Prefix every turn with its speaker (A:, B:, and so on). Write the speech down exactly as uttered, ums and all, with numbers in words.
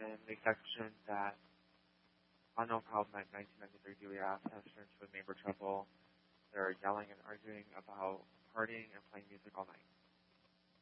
A: in the section that Unknown Problem at nineteen ninety-three Dewey asked has turned to a neighbor trouble. They're yelling and arguing about partying and playing music all night.